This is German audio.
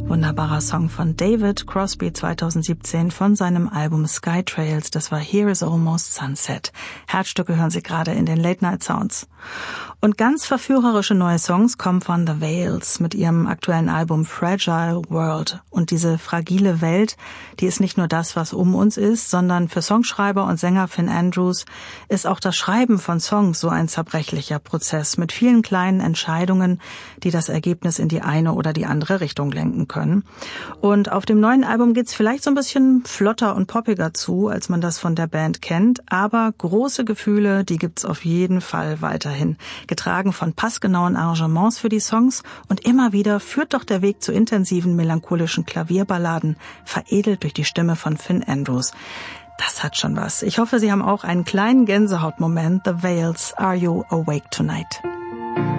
Wunderbarer Song von David Crosby 2017 von seinem Album Sky Trails. Das war Here is Almost Sunset. Herzstücke hören Sie gerade in den Late Night Sounds. Und ganz verführerische neue Songs kommen von The Veils mit ihrem aktuellen Album Fragile World. Und diese fragile Welt, die ist nicht nur das, was um uns ist, sondern für Songschreiber und Sänger Finn Andrews ist auch das Schreiben von Songs so ein zerbrechlicher Prozess mit vielen kleinen Entscheidungen, die das Ergebnis in die eine oder die andere Richtung lenken können. Und auf dem neuen Album geht's vielleicht so ein bisschen flotter und poppiger zu, als man das von der Band kennt, aber große Gefühle, die gibt's auf jeden Fall weiterhin. Getragen von passgenauen Arrangements für die Songs und immer wieder führt doch der Weg zu intensiven, melancholischen Klavierballaden, veredelt durch die Stimme von Finn Andrews. Das hat schon was. Ich hoffe, Sie haben auch einen kleinen Gänsehautmoment. The Veils, Are You Awake Tonight?